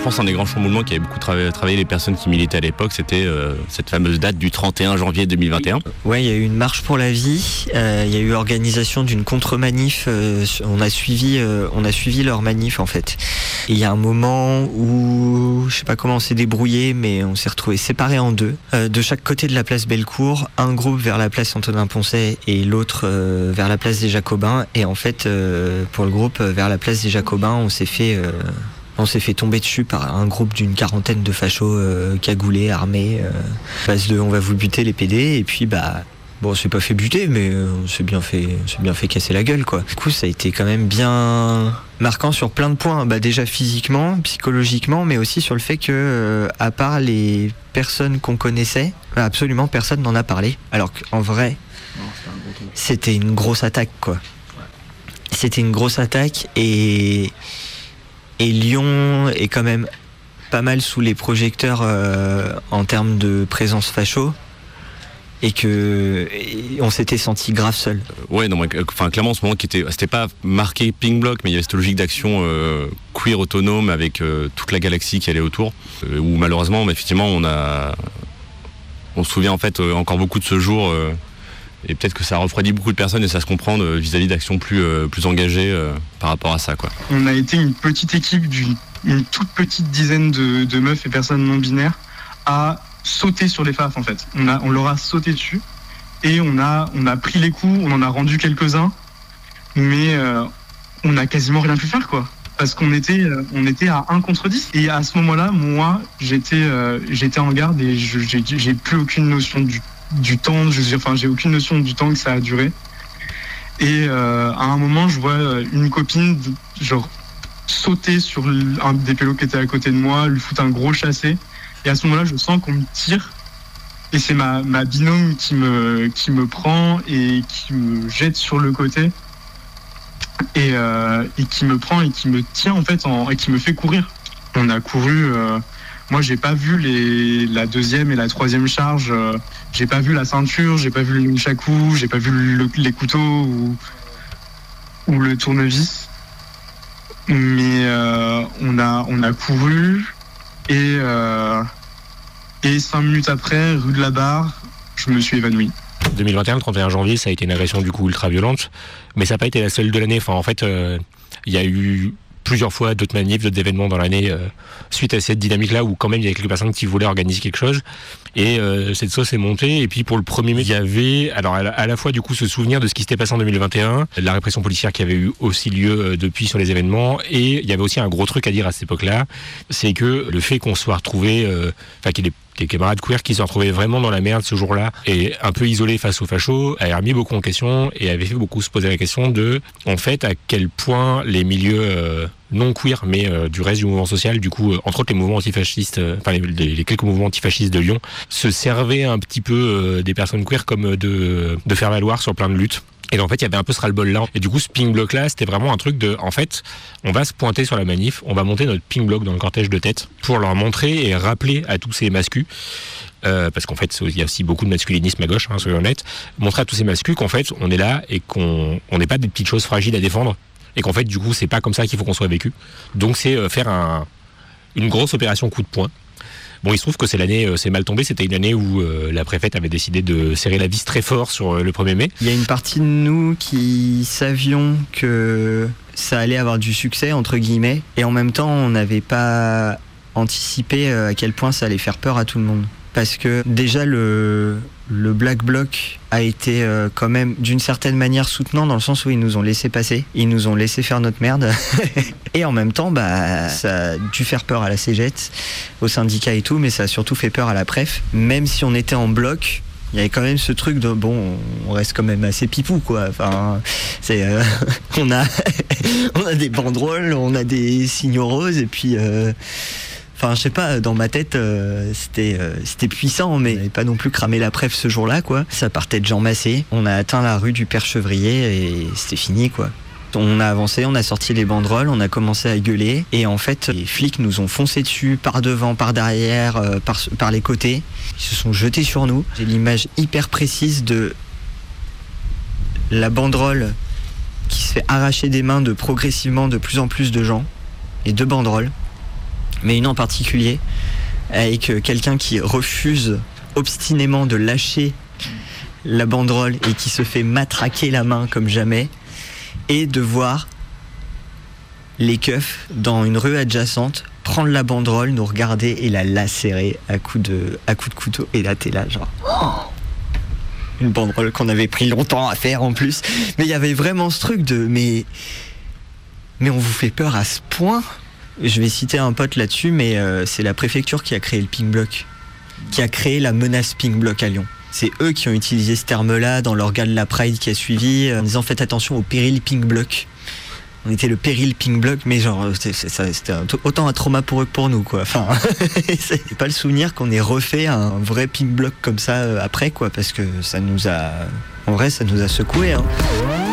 pense un des grands chamboulements qui avait beaucoup travaillé les personnes qui militaient à l'époque, c'était cette fameuse date du 31 janvier 2021. Ouais, il y a eu une marche pour la vie, il y a eu organisation d'une contre-manif, on a suivi leur manif en fait. Et il y a un moment où, je sais pas comment on s'est débrouillé, mais on s'est retrouvés séparés en deux. De chaque côté de la place Bellecour, un groupe vers la place Antonin-Poncet et l'autre vers la place des Jacobins. Et en fait, pour le groupe vers la place des Jacobins, on s'est fait tomber dessus par un groupe d'une quarantaine de fachos cagoulés, armés. Phase de on va vous buter les PD, et puis bon, on s'est pas fait buter, mais on s'est bien fait casser la gueule, quoi. Du coup, ça a été quand même bien marquant sur plein de points. Déjà physiquement, psychologiquement, mais aussi sur le fait que, à part les personnes qu'on connaissait, absolument personne n'en a parlé. Alors qu'en vrai, c'était une grosse attaque, quoi. C'était une grosse attaque, et Lyon est quand même pas mal sous les projecteurs en termes de présence facho, et on s'était senti grave seul. Ouais, non, clairement, en ce moment, c'était pas marqué Pink Bloc, mais il y avait cette logique d'action queer autonome avec toute la galaxie qui allait autour, où malheureusement, effectivement, on se souvient en fait encore beaucoup de ce jour. Et peut-être que ça refroidit beaucoup de personnes, et ça se comprend vis-à-vis d'actions plus engagées par rapport à ça, quoi. On a été une petite équipe d'une toute petite dizaine de meufs et personnes non binaires à sauter sur les FAF, en fait. On leur a sauté dessus, et on a pris les coups, on en a rendu quelques-uns, mais on n'a quasiment rien pu faire, quoi. Parce qu'on était à 1 contre 10. Et à ce moment-là, moi, j'étais en garde, et j'ai plus aucune notion du temps, j'ai aucune notion du temps que ça a duré. Et à un moment, je vois une copine sauter sur un des pélos qui était à côté de moi, lui foutre un gros chassé. Et à ce moment-là, je sens qu'on me tire. Et c'est ma binôme qui me prend et qui me jette sur le côté. Et qui me prend et qui me tient en fait et qui me fait courir. On a couru. Moi, j'ai pas vu la deuxième et la troisième charge. J'ai pas vu la ceinture, j'ai pas vu le nunchaku, j'ai pas vu les couteaux ou le tournevis. Mais on a couru, et 5 minutes après, rue de la Barre, je me suis évanoui. 2021, le 31 janvier, ça a été une agression du coup ultra violente, mais ça n'a pas été la seule de l'année. Enfin, en fait, il y a eu plusieurs fois d'autres manifs, d'autres événements dans l'année suite à cette dynamique-là, où quand même il y avait quelques personnes qui voulaient organiser quelque chose, et cette sauce est montée. Et puis pour le 1er mai, il y avait alors à la fois du coup ce souvenir de ce qui s'était passé en 2021, la répression policière qui avait eu aussi lieu depuis sur les événements, et il y avait aussi un gros truc à dire à cette époque-là, c'est que le fait qu'on soit retrouvé, qu'il y ait des camarades queer qui se retrouvaient vraiment dans la merde ce jour-là, et un peu isolés face aux fachos, avait remis beaucoup en question, et avait fait beaucoup se poser la question de, en fait, à quel point les milieux non queer, mais du reste du mouvement social, du coup, entre autres les mouvements antifascistes, les quelques mouvements antifascistes de Lyon, se servaient un petit peu des personnes queer comme de faire valoir sur plein de luttes. Et en fait, il y avait un peu ce ras-le-bol là. Et du coup, ce pink bloc là, c'était vraiment un truc de, en fait, on va se pointer sur la manif, on va monter notre pink bloc dans le cortège de tête pour leur montrer et rappeler à tous ces mascus, parce qu'en fait, il y a aussi beaucoup de masculinisme à gauche, soyons honnêtes, montrer à tous ces mascus qu'en fait, on est là et qu'on n'est pas des petites choses fragiles à défendre, et qu'en fait, du coup, c'est pas comme ça qu'il faut qu'on soit vécu. Donc, c'est faire une grosse opération coup de poing. Bon, il se trouve que c'est l'année, c'est mal tombé, c'était une année où la préfète avait décidé de serrer la vis très fort sur le 1er mai. Il y a une partie de nous qui savions que ça allait avoir du succès, entre guillemets, et en même temps, on n'avait pas anticipé à quel point ça allait faire peur à tout le monde. Parce que déjà, le Black Bloc a été quand même d'une certaine manière soutenant, dans le sens où ils nous ont laissé passer, ils nous ont laissé faire notre merde. Et en même temps, ça a dû faire peur à la CGT, au syndicat et tout, mais ça a surtout fait peur à la préf. Même si on était en bloc, il y avait quand même ce truc de on reste quand même assez pipou, quoi. Enfin, on a des banderoles, on a des signaux roses, et puis je sais pas, dans ma tête, c'était puissant, mais on n'avait pas non plus cramé la préf ce jour-là, quoi. Ça partait de Jean Massé. On a atteint la rue du Père Chevrier et c'était fini, quoi. On a avancé, on a sorti les banderoles, on a commencé à gueuler, et en fait, les flics nous ont foncé dessus, par devant, par derrière, par les côtés. Ils se sont jetés sur nous. J'ai l'image hyper précise de la banderole qui se fait arracher des mains de progressivement de plus en plus de gens, et 2 banderoles. mais une en particulier, avec quelqu'un qui refuse obstinément de lâcher la banderole et qui se fait matraquer la main comme jamais, et de voir les keufs dans une rue adjacente prendre la banderole, nous regarder et la lacérer à coups de couteau. Et là t'es là genre une banderole qu'on avait pris longtemps à faire en plus, mais il y avait vraiment ce truc de mais on vous fait peur à ce point. Je vais citer un pote là-dessus, mais c'est la préfecture qui a créé le Pink Bloc, qui a créé la menace Pink Bloc à Lyon. C'est eux qui ont utilisé ce terme-là dans leur gala de la Pride qui a suivi, en disant faites attention au péril Pink Bloc. On était le péril Pink Bloc, mais genre c'était autant un trauma pour eux que pour nous, quoi. Enfin, c'est pas le souvenir qu'on ait refait un vrai Pink Bloc comme ça après, quoi, parce que ça nous a secoué, hein.